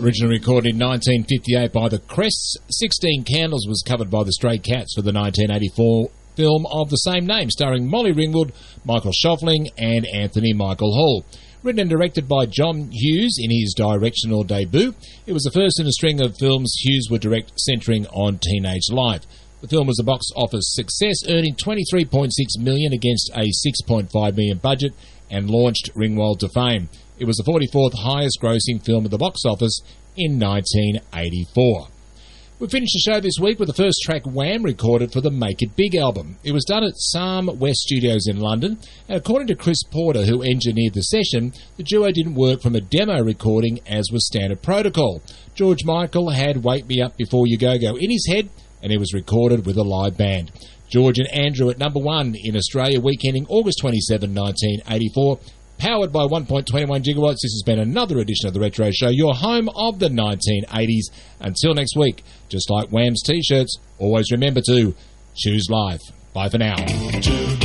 Originally recorded in 1958 by the Crests, 16 Candles was covered by the Stray Cats for the 1984 film of the same name, starring Molly Ringwood, Michael Schofling and Anthony Michael Hall. Written and directed by John Hughes in his directional debut, it was the first in a string of films Hughes would direct centering on teenage life. The film was a box office success, earning $23.6 million against a $6.5 million budget, and launched Ringwald to fame. It was the 44th highest grossing film at the box office in 1984. We finished the show this week with the first track Wham recorded for the Make It Big album. It was done at Psalm West Studios in London, and according to Chris Porter, who engineered the session, the duo didn't work from a demo recording as was standard protocol. George Michael had Wake Me Up Before You Go in his head, and it was recorded with a live band. George and Andrew at number 1 in Australia, week ending August 27, 1984. Powered by 1.21 gigawatts, this has been another edition of The Retro Show, your home of the 1980s. Until next week, just like Wham's T-shirts, always remember to choose life. Bye for now.